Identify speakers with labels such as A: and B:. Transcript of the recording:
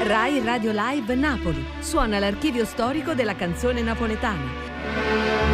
A: Rai Radio Live Napoli. Suona l'archivio storico della canzone napoletana.